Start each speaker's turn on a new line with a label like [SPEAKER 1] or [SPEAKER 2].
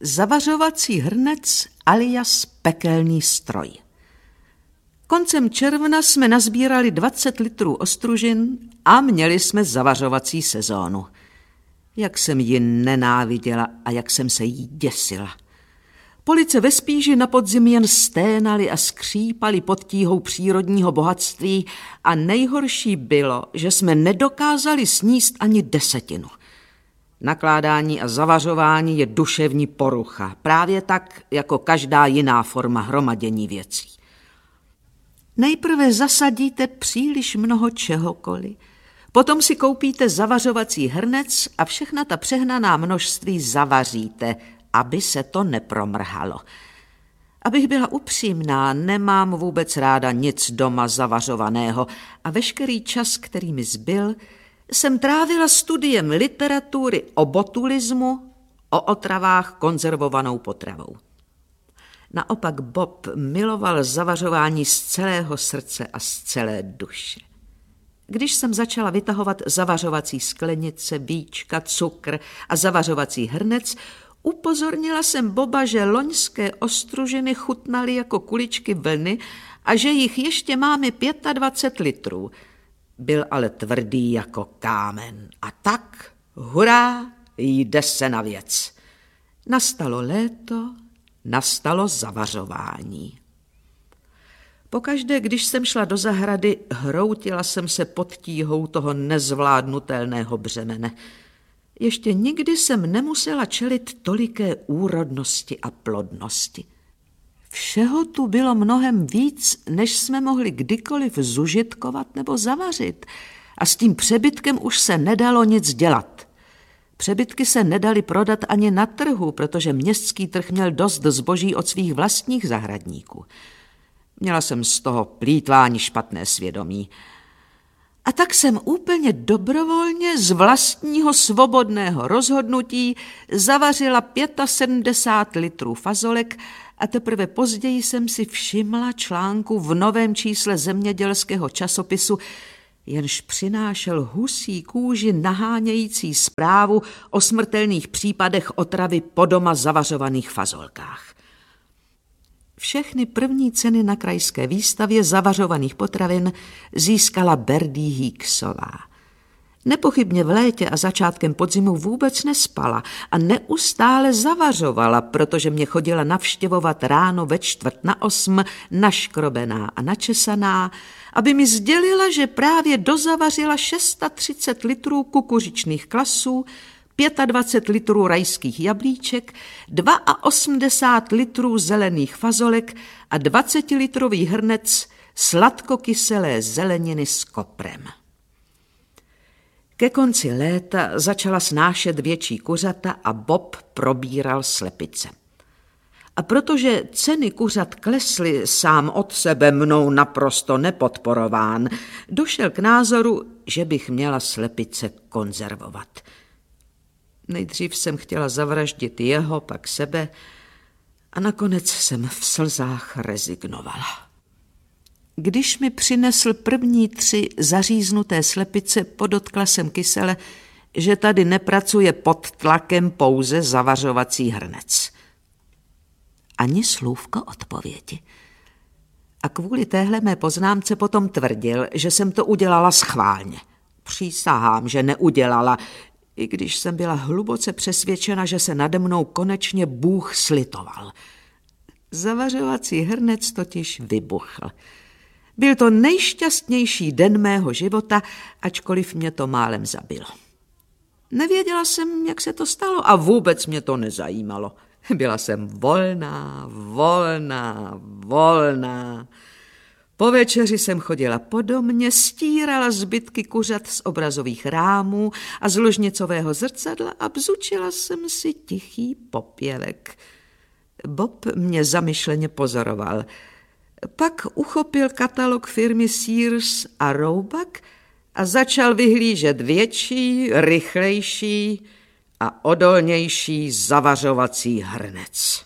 [SPEAKER 1] Zavařovací hrnec alias pekelný stroj. Koncem června jsme nazbírali 20 litrů ostružin a měli jsme zavařovací sezónu. Jak jsem ji nenáviděla a jak jsem se jí děsila. Police ve Spíži na podzim jen sténaly a skřípaly pod tíhou přírodního bohatství a nejhorší bylo, že jsme nedokázali sníst ani 10. Nakládání a zavařování je duševní porucha, právě tak jako každá jiná forma hromadění věcí. Nejprve zasadíte příliš mnoho čehokoliv, potom si koupíte zavařovací hrnec a všechna ta přehnaná množství zavaříte, aby se to nepromrhalo. Abych byla upřímná, nemám vůbec ráda nic doma zavařovaného a veškerý čas, který mi zbyl, jsem trávila studiem literatury o botulismu, o otravách konzervovanou potravou. Naopak Bob miloval zavařování z celého srdce a z celé duše. Když jsem začala vytahovat zavařovací sklenice, víčka, cukr a zavařovací hrnec, upozornila jsem Boba, že loňské ostružiny chutnaly jako kuličky vlny a že jich ještě máme 25 litrů. Byl ale tvrdý jako kámen. A tak, hurá, jde se na věc. Nastalo léto, nastalo zavařování. Pokaždé, když jsem šla do zahrady, hroutila jsem se pod tíhou toho nezvládnutelného břemene. Ještě nikdy jsem nemusela čelit toliké úrodnosti a plodnosti. Všeho tu bylo mnohem víc, než jsme mohli kdykoliv zužitkovat nebo zavařit. A s tím přebytkem už se nedalo nic dělat. Přebytky se nedaly prodat ani na trhu, protože městský trh měl dost zboží od svých vlastních zahradníků. Měla jsem z toho plýtvání špatné svědomí. A tak jsem úplně dobrovolně z vlastního svobodného rozhodnutí zavařila 75 litrů fazolek a teprve později jsem si všimla článku v novém čísle zemědělského časopisu, jenž přinášel husí kůži nahánějící zprávu o smrtelných případech otravy po doma zavařovaných fazolkách. Všechny první ceny na krajské výstavě zavařovaných potravin získala Berdie Hicksová. Nepochybně v létě a začátkem podzimu vůbec nespala a neustále zavařovala, protože mě chodila navštěvovat ráno ve 7:45 naškrobená a načesaná, aby mi sdělila, že právě dozavařila 630 litrů kukuřičných klasů, 25 litrů rajských jablíček, 82 litrů zelených fazolek a 20-litrový hrnec sladkokyselé zeleniny s koprem. Ke konci léta začala snášet větší kuřata a Bob probíral slepice. A protože ceny kuřat klesly sám od sebe mnou naprosto nepodporován, došel k názoru, že bych měla slepice konzervovat. Nejdřív jsem chtěla zavraždit jeho, pak sebe a nakonec jsem v slzách rezignovala. Když mi přinesl první 3 zaříznuté slepice, podotkla jsem kysele, že tady nepracuje pod tlakem pouze zavařovací hrnec. Ani slůvko odpovědi. A kvůli téhle mé poznámce potom tvrdil, že jsem to udělala schválně. Přísahám, že neudělala, i když jsem byla hluboce přesvědčena, že se nade mnou konečně Bůh slitoval. Zavařovací hrnec totiž vybuchl. Byl to nejšťastnější den mého života, ačkoliv mě to málem zabilo. Nevěděla jsem, jak se to stalo a vůbec mě to nezajímalo. Byla jsem volná, volná, volná. Po večeři jsem chodila po domě, stírala zbytky kuřat z obrazových rámů a z ložnicového zrcadla a bzučila jsem si tichý popěvek. Bob mě zamyšleně pozoroval. Pak uchopil katalog firmy Sears a Roebuck a začal vyhlížet větší, rychlejší a odolnější zavařovací hrnec.